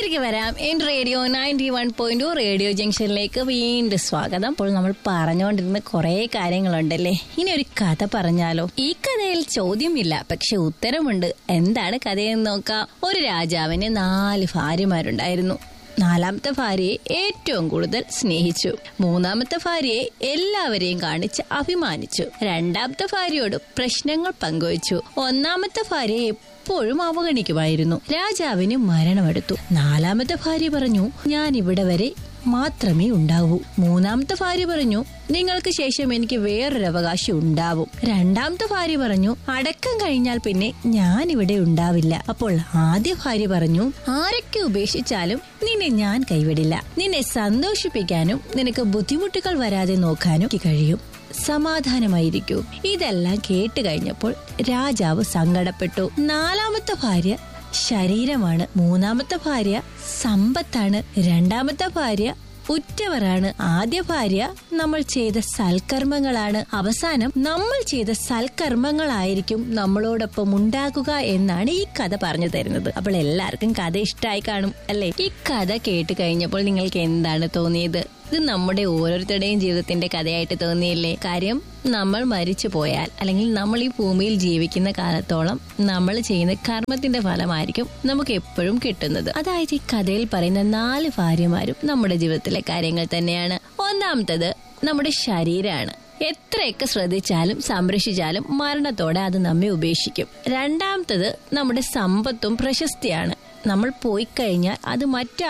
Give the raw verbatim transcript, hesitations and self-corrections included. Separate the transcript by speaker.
Speaker 1: തിരികെ വരാം N radio ninety one point radio ജംഗ്ഷനിലേക്ക് വീണ്ടും സ്വാഗതം. അപ്പോൾ നമ്മൾ പറഞ്ഞുകൊണ്ടിരുന്ന കുറെ കാര്യങ്ങളുണ്ടല്ലേ. ഇനി ഒരു കഥ പറഞ്ഞാലോ? ഈ കഥയിൽ ചോദ്യമില്ല, പക്ഷെ ഉത്തരമുണ്ട്. എന്താണ് കഥയെന്ന് നോക്കാം. ഒരു രാജാവിന് നാല് ഭാര്യമാരുണ്ടായിരുന്നു. നാലാമത്തെ ഭാര്യയെ ഏറ്റവും കൂടുതൽ സ്നേഹിച്ചു. മൂന്നാമത്തെ ഭാര്യയെ എല്ലാവരെയും കാണിച്ച് അഭിമാനിച്ചു. രണ്ടാമത്തെ ഭാര്യയോട് പ്രശ്നങ്ങൾ പങ്കുവച്ചു. ഒന്നാമത്തെ ഭാര്യയെ എപ്പോഴും അവഗണിക്കുമായിരുന്നു. രാജാവിന് മരണമെടുത്തു. നാലാമത്തെ ഭാര്യ പറഞ്ഞു, ഞാൻ ഇവിടെ വരെ മാത്രമേ ഉണ്ടാവൂ. മൂന്നാമത്തെ ഭാര്യ പറഞ്ഞു, നിങ്ങൾക്ക് ശേഷം എനിക്ക് വേറൊരു അവകാശം ഉണ്ടാവും. രണ്ടാമത്തെ ഭാര്യ പറഞ്ഞു, അടക്കം കഴിഞ്ഞാൽ പിന്നെ ഞാൻ ഇവിടെ ഉണ്ടാവില്ല. അപ്പോൾ ആദ്യ ഭാര്യ പറഞ്ഞു, ആരൊക്കെ ഉപേക്ഷിച്ചാലും നിന്നെ ഞാൻ കൈവിടില്ല. നിന്നെ സന്തോഷിപ്പിക്കാനും നിനക്ക് ബുദ്ധിമുട്ടുകൾ വരാതെ നോക്കാനും കഴിയും. സമാധാനമായിരിക്കൂ. ഇതെല്ലാം കേട്ട് കഴിഞ്ഞപ്പോൾ രാജാവ് സങ്കടപ്പെട്ടു. നാലാമത്തെ ഭാര്യ ശരീരമാണ്, മൂന്നാമത്തെ ഭാര്യ സമ്പത്താണ്, രണ്ടാമത്തെ ഭാര്യ ഉറ്റവരാണ്, ആദ്യ ഭാര്യ നമ്മൾ ചെയ്ത സൽക്കർമ്മങ്ങളാണ്, അവസാനം നമ്മൾ ചെയ്ത സൽക്കർമ്മങ്ങളായിരിക്കും നമ്മളോടൊപ്പം ഉണ്ടാകുക എന്നാണ് ഈ കഥ പറഞ്ഞു തരുന്നത്. അപ്പോൾ എല്ലാവർക്കും കഥ ഇഷ്ടമായി കാണും അല്ലേ? ഈ കഥ കേട്ട് കഴിഞ്ഞപ്പോൾ നിങ്ങൾക്ക് എന്താണ് തോന്നിയത്? ഇത് നമ്മുടെ ഓരോരുത്തരുടെയും ജീവിതത്തിന്റെ കഥയായിട്ട് തോന്നിയില്ലേ? കാര്യം നമ്മൾ മരിച്ചു പോയാൽ അല്ലെങ്കിൽ നമ്മൾ ഈ ഭൂമിയിൽ ജീവിക്കുന്ന കാലത്തോളം നമ്മൾ ചെയ്യുന്ന കർമ്മത്തിന്റെ ഫലമായിരിക്കും നമുക്ക് എപ്പോഴും കിട്ടുന്നത്. അതായത് ഈ കഥയിൽ പറയുന്ന നാല് ഭാര്യമാരും നമ്മുടെ ജീവിതത്തിലെ കാര്യങ്ങൾ തന്നെയാണ്. ഒന്നാമത്തത് നമ്മുടെ ശരീരമാണ്. എത്രയൊക്കെ ശ്രദ്ധിച്ചാലും സംരക്ഷിച്ചാലും മരണത്തോടെ അത് നമ്മെ ഉപേക്ഷിക്കും. രണ്ടാമത്തത് നമ്മുടെ സമ്പത്തും പ്രശസ്തിയാണ്. നമ്മൾ പോയി കഴിഞ്ഞാൽ അത് മറ്റു